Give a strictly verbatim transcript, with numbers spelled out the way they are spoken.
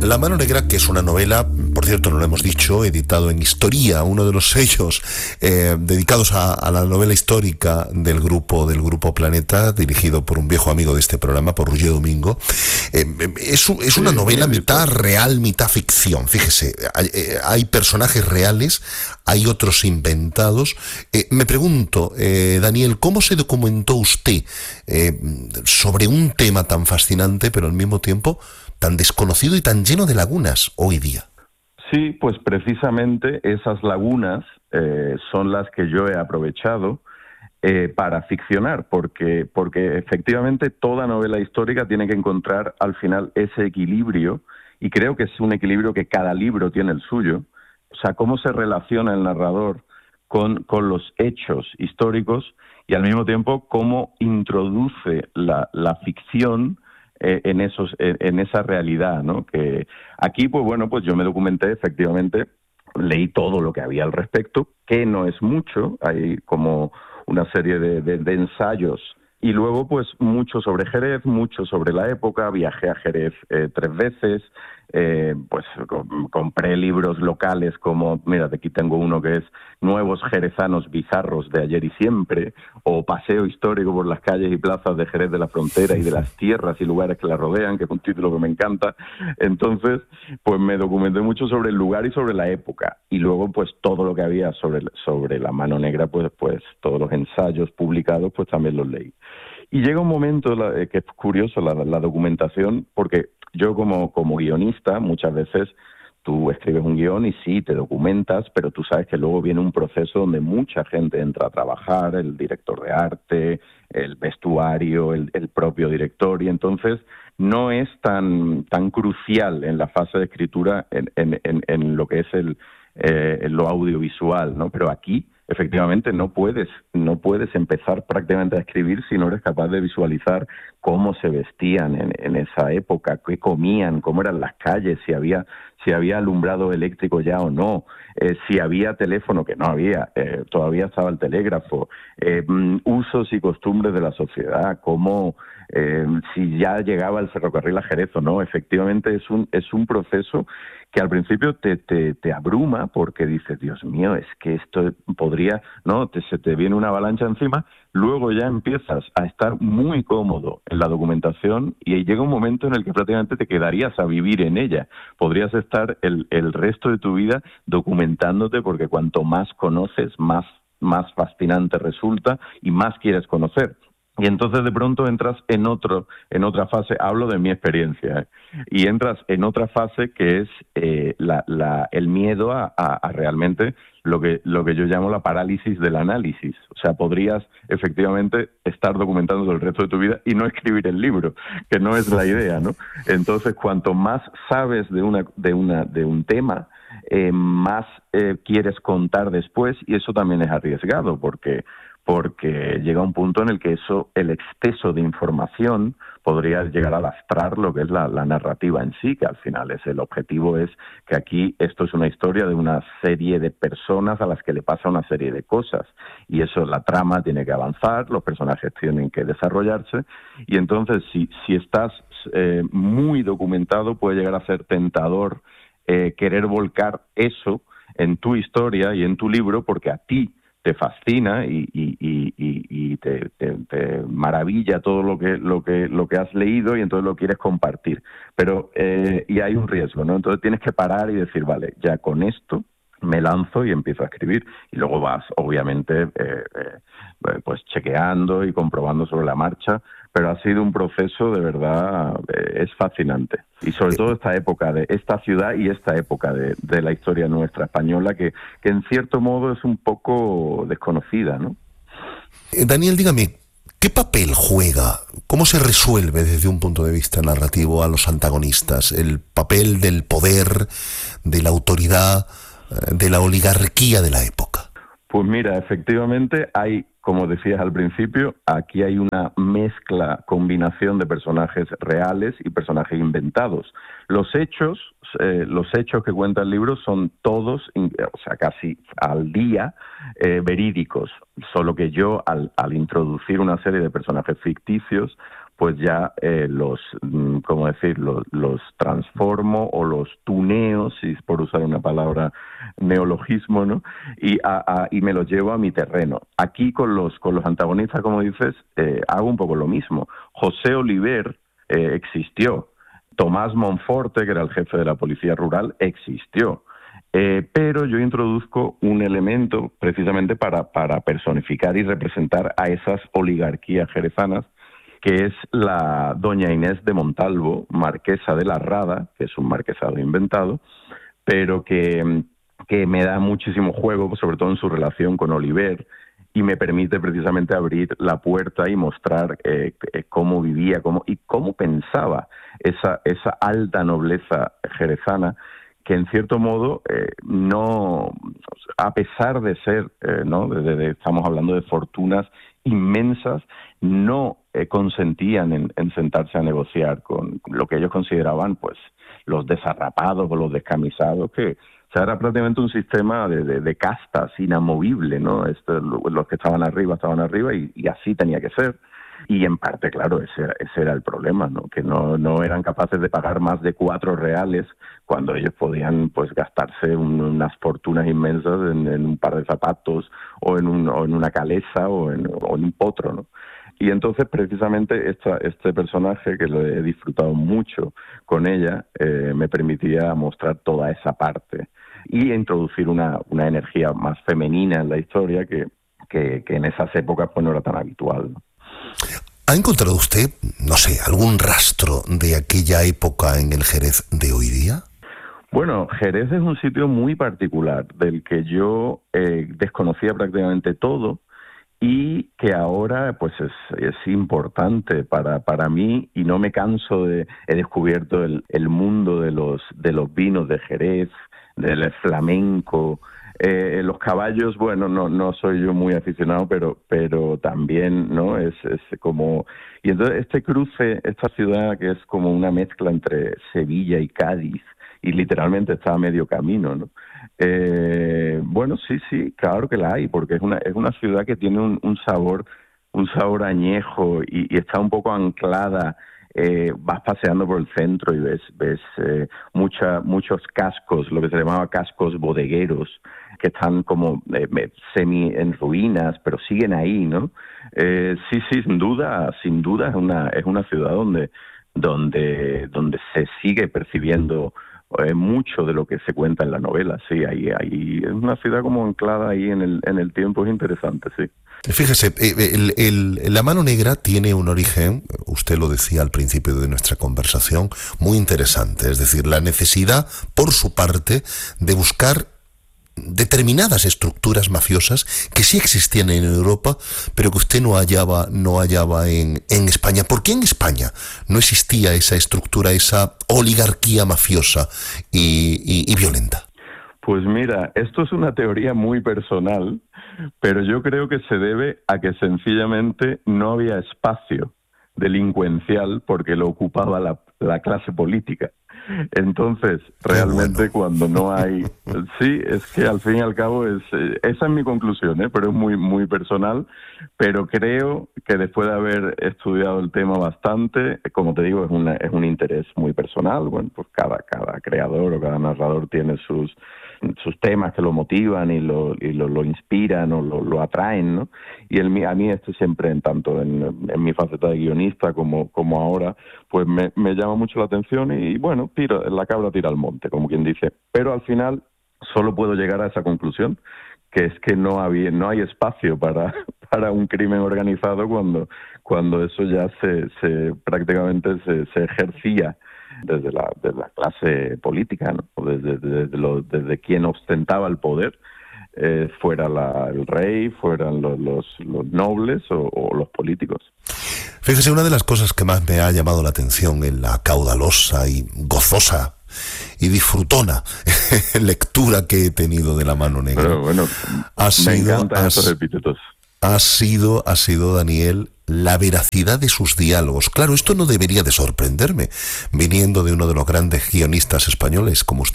La mano negra, que es una novela, por cierto, no lo hemos dicho, editado en Historia, uno de los sellos eh, dedicados a, a la novela histórica del grupo del grupo Planeta, dirigido por un viejo amigo de este programa, por Roger Domingo. Eh, es, es una sí, novela sí, mitad sí. real, mitad ficción. Fíjese, hay, hay personajes reales, hay otros inventados. Eh, me pregunto, eh, Daniel, ¿cómo se documentó usted eh, sobre un tema tan fascinante, pero al mismo tiempo tan desconocido y tan lleno de lagunas hoy día? Sí, pues precisamente esas lagunas eh, son las que yo he aprovechado eh, para ficcionar, porque, porque efectivamente toda novela histórica tiene que encontrar al final ese equilibrio, y creo que es un equilibrio que cada libro tiene el suyo. O sea, cómo se relaciona el narrador con, con los hechos históricos y al mismo tiempo cómo introduce la, la ficción eh, en, esos, en, en esa realidad, ¿no? Que aquí, pues bueno, pues yo me documenté, efectivamente, leí todo lo que había al respecto, que no es mucho, hay como una serie de, de, de ensayos, y luego pues mucho sobre Jerez, mucho sobre la época. Viajé a Jerez eh, tres veces, eh, pues com compré libros locales como, mira, de aquí tengo uno que es Nuevos Jerezanos Bizarros de Ayer y Siempre, o Paseo Histórico por las calles y plazas de Jerez de la Frontera y de las tierras y lugares que la rodean, que es un título que me encanta. Entonces, pues me documenté mucho sobre el lugar y sobre la época, y luego pues todo lo que había sobre, sobre la mano negra, pues, pues todos los ensayos publicados, pues también los leí. Y llega un momento la, que es curioso la, la documentación, porque yo como, como guionista muchas veces tú escribes un guión y sí, te documentas, pero tú sabes que luego viene un proceso donde mucha gente entra a trabajar, el director de arte, el vestuario, el, el propio director, y entonces no es tan, tan crucial en la fase de escritura en, en, en, en lo que es el, eh, lo audiovisual, ¿no? Pero aquí efectivamente no puedes, no puedes empezar prácticamente a escribir si no eres capaz de visualizar cómo se vestían en, en esa época, qué comían, cómo eran las calles, si había, si había alumbrado eléctrico ya o no, eh, si había teléfono, que no había, eh, todavía estaba el telégrafo, eh, usos y costumbres de la sociedad, cómo, eh, si ya llegaba el ferrocarril a Jerez o no. Efectivamente es un, es un proceso que al principio te, te, te abruma, porque dices, Dios mío, es que esto podría, ¿no? Te, se te viene una avalancha encima. Luego ya empiezas a estar muy cómodo en la documentación y llega un momento en el que prácticamente te quedarías a vivir en ella. Podrías estar el, el resto de tu vida documentándote, porque cuanto más conoces, más, más fascinante resulta y más quieres conocer. Y entonces de pronto entras en otro, en otra fase, hablo de mi experiencia, ¿eh? Y entras en otra fase que es eh, la, la, el miedo a, a, a realmente lo que, lo que yo llamo la parálisis del análisis. O sea, podrías efectivamente estar documentando el resto de tu vida y no escribir el libro, que no es la idea, ¿no? Entonces, cuanto más sabes de, una, de, una, de un tema, eh, más eh, quieres contar después, y eso también es arriesgado, porque... porque llega un punto en el que eso, el exceso de información podría llegar a lastrar lo que es la, la narrativa en sí, que al final es el objetivo, es que aquí esto es una historia de una serie de personas a las que le pasa una serie de cosas, y eso, la trama tiene que avanzar, los personajes tienen que desarrollarse, y entonces si, si estás eh, muy documentado, puede llegar a ser tentador eh, querer volcar eso en tu historia y en tu libro, porque a ti te fascina y, y, y, y te, te, te maravilla todo lo que, lo, que, lo que has leído, y entonces lo quieres compartir. Pero eh, y hay un riesgo, ¿no? Entonces tienes que parar y decir, vale, ya con esto me lanzo y empiezo a escribir. Y luego vas, obviamente, eh, eh, pues chequeando y comprobando sobre la marcha, pero ha sido un proceso de verdad, eh, es fascinante. Y sobre todo esta época, de esta ciudad y esta época de, de la historia nuestra española, que, que en cierto modo es un poco desconocida, ¿no? Eh, Daniel, dígame, ¿qué papel juega, cómo se resuelve desde un punto de vista narrativo a los antagonistas? El papel del poder, de la autoridad, de la oligarquía de la época. Pues mira, efectivamente hay, como decías al principio, aquí hay una mezcla, combinación de personajes reales y personajes inventados. Los hechos, eh, los hechos que cuenta el libro son todos, o sea, casi al día, eh, verídicos, solo que yo al, al introducir una serie de personajes ficticios, pues ya eh, los, ¿cómo decir?, los, los transformo o los tuneo, si es por usar una palabra neologismo, ¿no? Y, a, a, y me los llevo a mi terreno. Aquí con los, con los antagonistas, como dices, eh, hago un poco lo mismo. José Oliver eh, existió. Tomás Monforte, que era el jefe de la policía rural, existió. Eh, pero yo introduzco un elemento precisamente para, para personificar y representar a esas oligarquías jerezanas, que es la doña Inés de Montalvo, marquesa de la Rada, que es un marquesado inventado, pero que, que me da muchísimo juego, sobre todo en su relación con Oliver, y me permite precisamente abrir la puerta y mostrar eh, cómo vivía cómo, y cómo pensaba esa, esa alta nobleza jerezana, que en cierto modo eh, no, a pesar de ser, eh, ¿no? de, de, estamos hablando de fortunas inmensas, no eh, consentían en, en sentarse a negociar con lo que ellos consideraban pues los desarrapados o los descamisados, que o sea, era prácticamente un sistema de, de, de castas inamovible, ¿no? Esto, los que estaban arriba estaban arriba y, y así tenía que ser. Y en parte, claro, ese, ese era el problema, ¿no? Que no, no eran capaces de pagar más de cuatro reales cuando ellos podían pues gastarse un, unas fortunas inmensas en, en un par de zapatos o en, un, o en una calesa o en, o en un potro, ¿no? Y entonces, precisamente, esta, este personaje, que lo he disfrutado mucho con ella, eh, me permitía mostrar toda esa parte y introducir una, una energía más femenina en la historia que, que, que en esas épocas pues no era tan habitual, ¿no? ¿Ha encontrado usted, no sé, algún rastro de aquella época en el Jerez de hoy día? Bueno, Jerez es un sitio muy particular, del que yo eh, desconocía prácticamente todo, y que ahora pues es, es importante para, para mí, y no me canso de... He descubierto el, el mundo de los, de los vinos de Jerez, del flamenco. Eh, los caballos, bueno, no no soy yo muy aficionado, pero pero también, ¿no? Es, es como... Y entonces este cruce, esta ciudad que es como una mezcla entre Sevilla y Cádiz, y literalmente está a medio camino, ¿no? Eh, bueno, sí, sí, claro que la hay, porque es una es una ciudad que tiene un, un sabor un sabor añejo y, y está un poco anclada. Eh, vas paseando por el centro y ves ves eh, mucha, muchos cascos, lo que se llamaba cascos bodegueros, que están como eh, semi en ruinas, pero siguen ahí, ¿no? Eh, sí, sí, sin duda, sin duda es una es una ciudad donde donde donde se sigue percibiendo eh, mucho de lo que se cuenta en la novela. Sí, ahí ahí es una ciudad como anclada ahí en el en el tiempo, es interesante, sí. Fíjese, el, el, la mano negra tiene un origen, usted lo decía al principio de nuestra conversación, muy interesante. Es decir, la necesidad, por su parte, de buscar determinadas estructuras mafiosas que sí existían en Europa, pero que usted no hallaba, no hallaba en, en España. ¿Por qué en España no existía esa estructura, esa oligarquía mafiosa y, y, y violenta? Pues mira, esto es una teoría muy personal, pero yo creo que se debe a que sencillamente no había espacio delincuencial porque lo ocupaba la, la clase política. Entonces, realmente bueno. Cuando no hay... Sí, es que al fin y al cabo es... Esa es mi conclusión, ¿eh? Pero es muy, muy personal. Pero creo que después de haber estudiado el tema bastante, como te digo, es, una, es un interés muy personal. Bueno, pues cada, cada creador o cada narrador tiene sus... sus temas que lo motivan y lo, y lo, lo inspiran o lo, lo atraen, ¿no? Y el, a mí esto siempre, en tanto en, en mi faceta de guionista como, como ahora, pues me, me llama mucho la atención y, bueno, tiro, la cabra tira al monte, como quien dice. Pero al final solo puedo llegar a esa conclusión, que es que no había, no hay espacio para, para un crimen organizado cuando, cuando eso ya se, se prácticamente se, se ejercía desde la, desde la clase política, ¿no? Desde, desde, lo, desde quien ostentaba el poder, eh, fuera la, el rey, fueran los, los, los nobles o, o los políticos. Fíjese, una de las cosas que más me ha llamado la atención en la caudalosa y gozosa y disfrutona lectura que he tenido de La mano negra, pero bueno, ha me sido, encantan has, esos epítetos. Ha sido, ha sido, Daniel, la veracidad de sus diálogos. Claro, esto no debería de sorprenderme, viniendo de uno de los grandes guionistas españoles como usted.